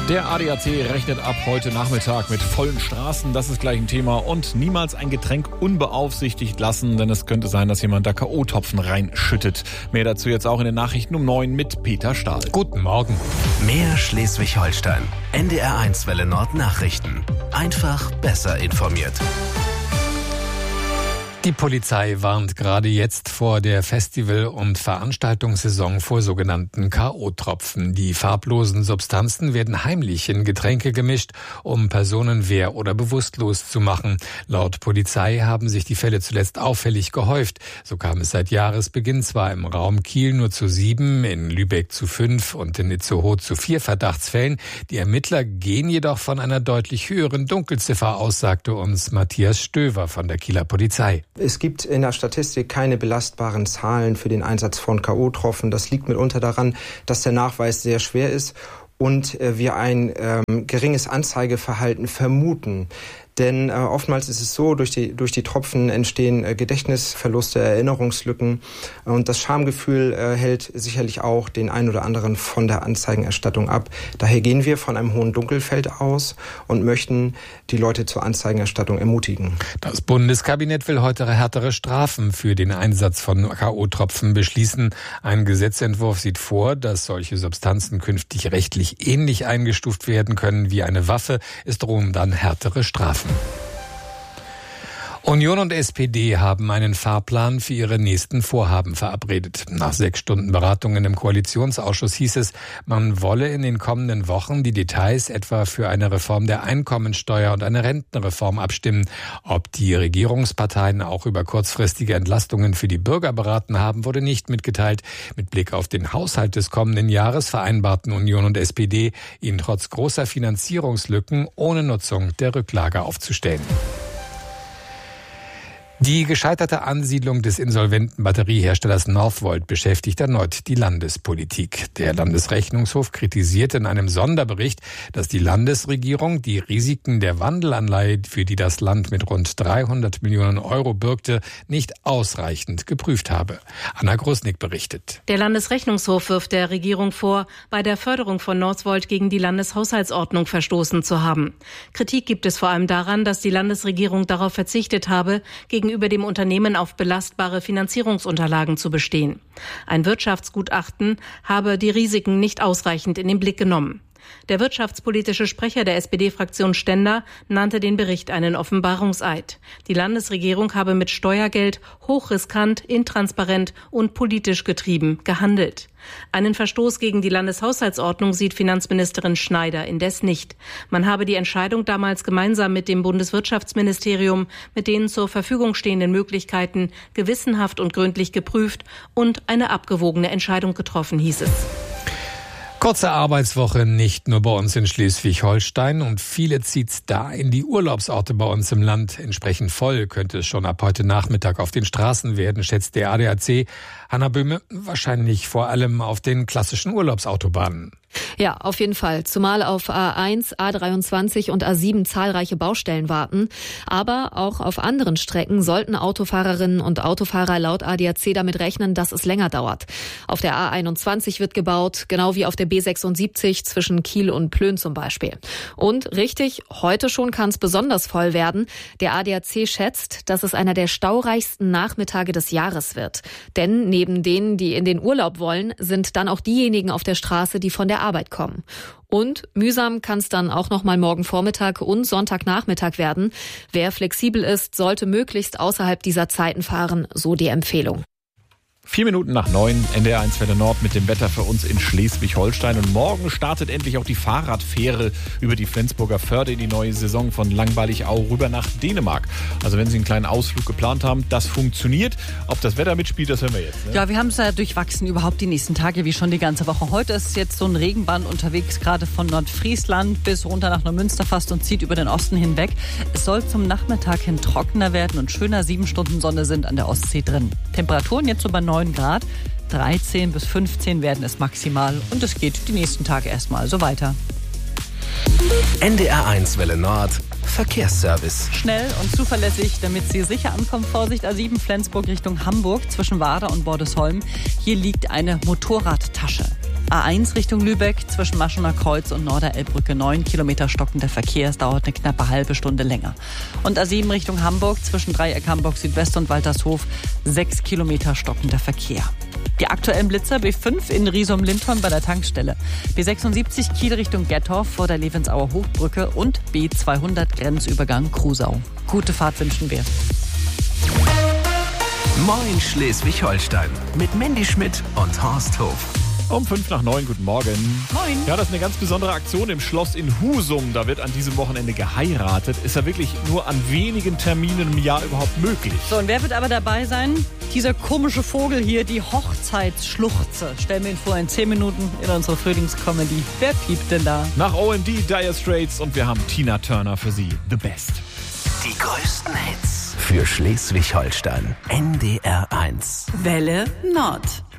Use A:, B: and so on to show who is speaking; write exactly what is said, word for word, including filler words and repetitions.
A: Der A D A C rechnet ab heute Nachmittag mit vollen Straßen. Das ist gleich ein Thema. Und niemals ein Getränk unbeaufsichtigt lassen, denn es könnte sein, dass jemand da K O-Tropfen reinschüttet. Mehr dazu jetzt auch in den Nachrichten um neun mit Peter Stahl.
B: Guten Morgen.
C: Mehr Schleswig-Holstein. N D R eins Welle Nord Nachrichten. Einfach besser informiert.
B: Die Polizei warnt gerade jetzt vor der Festival- und Veranstaltungssaison vor sogenannten K O-Tropfen. Die farblosen Substanzen werden heimlich in Getränke gemischt, um Personen wehr- oder bewusstlos zu machen. Laut Polizei haben sich die Fälle zuletzt auffällig gehäuft. So kam es seit Jahresbeginn zwar im Raum Kiel nur zu sieben, in Lübeck zu fünf und in Itzehoe zu vier Verdachtsfällen. Die Ermittler gehen jedoch von einer deutlich höheren Dunkelziffer aus, sagte uns Matthias Stöver von der Kieler Polizei.
D: Es gibt in der Statistik keine belastbaren Zahlen für den Einsatz von K O-Tropfen. Das liegt mitunter daran, dass der Nachweis sehr schwer ist und äh, wir ein ähm, geringes Anzeigeverhalten vermuten. Denn äh, oftmals ist es so, durch die, durch die Tropfen entstehen äh, Gedächtnisverluste, Erinnerungslücken. Und das Schamgefühl äh, hält sicherlich auch den einen oder anderen von der Anzeigenerstattung ab. Daher gehen wir von einem hohen Dunkelfeld aus und möchten die Leute zur Anzeigenerstattung ermutigen.
B: Das Bundeskabinett will heute härtere Strafen für den Einsatz von K O-Tropfen beschließen. Ein Gesetzentwurf sieht vor, dass solche Substanzen künftig rechtlich ähnlich eingestuft werden können wie eine Waffe. Es drohen dann härtere Strafen. Union und S P D haben einen Fahrplan für ihre nächsten Vorhaben verabredet. Nach sechs Stunden Beratungen im Koalitionsausschuss hieß es, man wolle in den kommenden Wochen die Details etwa für eine Reform der Einkommensteuer und eine Rentenreform abstimmen. Ob die Regierungsparteien auch über kurzfristige Entlastungen für die Bürger beraten haben, wurde nicht mitgeteilt. Mit Blick auf den Haushalt des kommenden Jahres vereinbarten Union und S P D, ihn trotz großer Finanzierungslücken ohne Nutzung der Rücklage aufzustellen. Die gescheiterte Ansiedlung des insolventen Batterieherstellers Northvolt beschäftigt erneut die Landespolitik. Der Landesrechnungshof kritisiert in einem Sonderbericht, dass die Landesregierung die Risiken der Wandelanleihe, für die das Land mit rund dreihundert Millionen Euro bürgte, nicht ausreichend geprüft habe. Anna Grusnick berichtet.
E: Der Landesrechnungshof wirft der Regierung vor, bei der Förderung von Northvolt gegen die Landeshaushaltsordnung verstoßen zu haben. Kritik gibt es vor allem daran, dass die Landesregierung darauf verzichtet habe, gegen über dem Unternehmen auf belastbare Finanzierungsunterlagen zu bestehen. Ein Wirtschaftsgutachten habe die Risiken nicht ausreichend in den Blick genommen. Der wirtschaftspolitische Sprecher der S P D-Fraktion Stender nannte den Bericht einen Offenbarungseid. Die Landesregierung habe mit Steuergeld hochriskant, intransparent und politisch getrieben gehandelt. Einen Verstoß gegen die Landeshaushaltsordnung sieht Finanzministerin Schneider indes nicht. Man habe die Entscheidung damals gemeinsam mit dem Bundeswirtschaftsministerium mit den zur Verfügung stehenden Möglichkeiten gewissenhaft und gründlich geprüft und eine abgewogene Entscheidung getroffen, hieß es.
B: Kurze Arbeitswoche nicht nur bei uns in Schleswig-Holstein und viele zieht's da in die Urlaubsorte bei uns im Land. Entsprechend voll könnte es schon ab heute Nachmittag auf den Straßen werden, schätzt der A D A C. Hanna Böhme, wahrscheinlich vor allem auf den klassischen Urlaubsautobahnen.
F: Ja, auf jeden Fall. Zumal auf A eins, A dreiundzwanzig und A sieben zahlreiche Baustellen warten. Aber auch auf anderen Strecken sollten Autofahrerinnen und Autofahrer laut A D A C damit rechnen, dass es länger dauert. Auf der A einundzwanzig wird gebaut, genau wie auf der B sechsundsiebzig zwischen Kiel und Plön zum Beispiel. Und richtig, heute schon kann es besonders voll werden. Der A D A C schätzt, dass es einer der staureichsten Nachmittage des Jahres wird. Denn neben denen, die in den Urlaub wollen, sind dann auch diejenigen auf der Straße, die von der Arbeit kommen. Und mühsam kann es dann auch noch mal morgen Vormittag und Sonntagnachmittag werden. Wer flexibel ist, sollte möglichst außerhalb dieser Zeiten fahren, so die Empfehlung.
A: Vier Minuten nach neun, N D R eins Welle Nord mit dem Wetter für uns in Schleswig-Holstein. Und morgen startet endlich auch die Fahrradfähre über die Flensburger Förde in die neue Saison von Langweilig-Au rüber nach Dänemark. Also wenn Sie einen kleinen Ausflug geplant haben, das funktioniert. Ob das Wetter mitspielt, das hören wir jetzt. Ne?
G: Ja, wir haben es ja durchwachsen überhaupt die nächsten Tage, wie schon die ganze Woche. Heute ist jetzt so ein Regenband unterwegs, gerade von Nordfriesland bis runter nach Neumünster fast und zieht über den Osten hinweg. Es soll zum Nachmittag hin trockener werden und schöner. Sieben Stunden Sonne sind an der Ostsee drin. Temperaturen jetzt so bei neun Grad, dreizehn bis fünfzehn werden es maximal und es geht die nächsten Tage erstmal so weiter.
C: N D R eins Welle Nord Verkehrsservice.
G: Schnell und zuverlässig, damit Sie sicher ankommen. Vorsicht, A sieben Flensburg Richtung Hamburg zwischen Warder und Bordesholm. Hier liegt eine Motorradtasche. A eins Richtung Lübeck zwischen Maschener Kreuz und Norderelbbrücke neun Kilometer stockender Verkehr. Es dauert eine knappe halbe Stunde länger. Und A sieben Richtung Hamburg zwischen Dreieck Hamburg Südwest und Waltershof sechs Kilometer stockender Verkehr. Die aktuellen Blitzer: B fünf in Riesum-Linton bei der Tankstelle, B sechsundsiebzig Kiel Richtung Gettorf vor der Levensauer Hochbrücke und B zweihundert Grenzübergang Krusau. Gute Fahrt wünschen wir.
C: Moin Schleswig-Holstein mit Mandy Schmidt und Horst Hof.
A: Um fünf nach neun, guten Morgen.
G: Moin.
A: Ja, das ist eine ganz besondere Aktion im Schloss in Husum. Da wird an diesem Wochenende geheiratet. Ist ja wirklich nur an wenigen Terminen im Jahr überhaupt möglich.
G: So, und wer wird aber dabei sein? Dieser komische Vogel hier, die Hochzeitsschluchze. Stellen wir ihn vor in zehn Minuten in unsere Frühlingscomedy. Wer piept denn da?
A: Nach O M D, Dire Straits, und wir haben Tina Turner für Sie. The Best.
C: Die größten Hits für Schleswig-Holstein. N D R eins.
H: Welle Nord.